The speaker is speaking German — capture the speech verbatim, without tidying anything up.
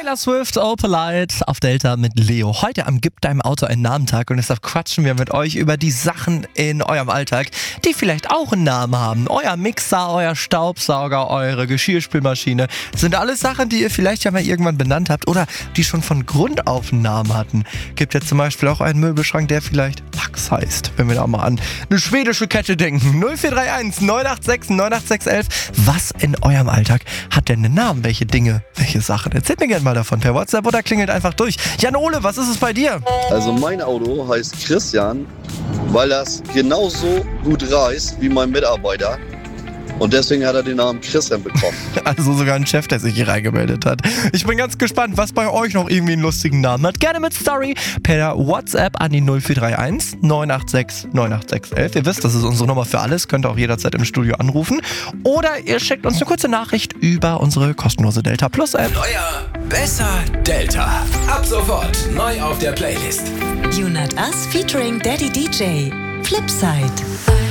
Taylor Swift, Opalite auf Delta mit Leo. Heute am Gib deinem Auto einen Namen-Tag und deshalb quatschen wir mit euch über die Sachen in eurem Alltag, die vielleicht auch einen Namen haben. Euer Mixer, euer Staubsauger, eure Geschirrspülmaschine. Das sind alles Sachen, die ihr vielleicht ja mal irgendwann benannt habt oder die schon von Grund auf einen Namen hatten. Gibt ja zum Beispiel auch einen Möbelschrank, der vielleicht Max heißt, wenn wir da mal an eine schwedische Kette denken. null vier drei eins neun acht sechs neun acht sechs eins. Was in eurem Alltag hat denn einen Namen? Welche Dinge, welche Sachen? Erzählt mir gerne mal davon per WhatsApp oder klingelt einfach durch. Jan-Ole, was ist es bei dir? Also mein Auto heißt Christian, weil das genauso gut reist wie mein Mitarbeiter. Und deswegen hat er den Namen Christian bekommen. Also sogar ein Chef, der sich hier reingemeldet hat. Ich bin ganz gespannt, was bei euch noch irgendwie einen lustigen Namen hat. Gerne mit Story per WhatsApp an die null vier drei eins neun acht sechs neun acht sechs eins. Ihr wisst, das ist unsere Nummer für alles. Könnt ihr auch jederzeit im Studio anrufen. Oder ihr schickt uns eine kurze Nachricht über unsere kostenlose Delta Plus App. Neuer, besser Delta. Ab sofort neu auf der Playlist. You Not Us featuring Daddy D J. Flipside.